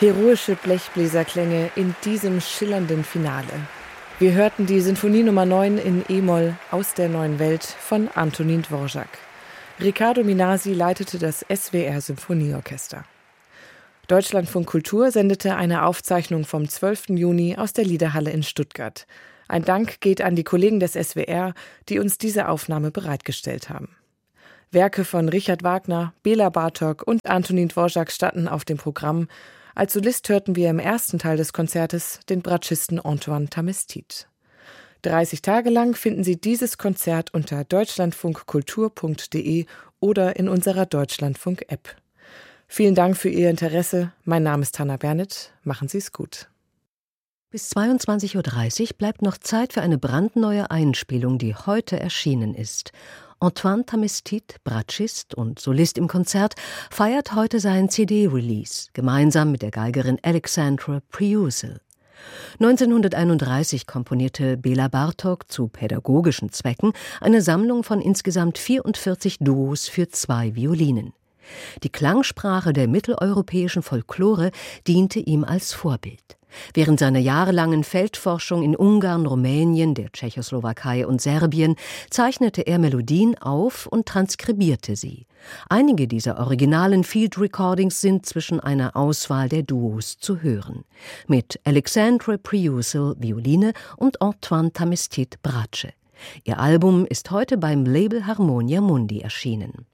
Heroische Blechbläserklänge in diesem schillernden Finale. Wir hörten die Sinfonie Nummer 9 in E-Moll aus der neuen Welt von Antonín Dvořák. Riccardo Minasi leitete das SWR Symphonieorchester. Deutschlandfunk Kultur sendete eine Aufzeichnung vom 12. Juni aus der Liederhalle in Stuttgart. Ein Dank geht an die Kollegen des SWR, die uns diese Aufnahme bereitgestellt haben. Werke von Richard Wagner, Béla Bartók und Antonín Dvořák standen auf dem Programm. Als Solist hörten wir im ersten Teil des Konzertes den Bratschisten Antoine Tamestit. 30 Tage lang finden Sie dieses Konzert unter deutschlandfunkkultur.de oder in unserer Deutschlandfunk-App. Vielen Dank für Ihr Interesse. Mein Name ist Hanna Bernett. Machen Sie es gut. Bis 22.30 Uhr bleibt noch Zeit für eine brandneue Einspielung, die heute erschienen ist. Antoine Tamestit, Bratschist und Solist im Konzert, feiert heute seinen CD-Release, gemeinsam mit der Geigerin Alexandra Priusel. 1931 komponierte Béla Bartók zu pädagogischen Zwecken eine Sammlung von insgesamt 44 Duos für 2 Violinen. Die Klangsprache der mitteleuropäischen Folklore diente ihm als Vorbild. Während seiner jahrelangen Feldforschung in Ungarn, Rumänien, der Tschechoslowakei und Serbien zeichnete er Melodien auf und transkribierte sie. Einige dieser originalen Field Recordings sind zwischen einer Auswahl der Duos zu hören. Mit Alexandra Priusel Violine und Antoine Tamestit Bratsche. Ihr Album ist heute beim Label Harmonia Mundi erschienen.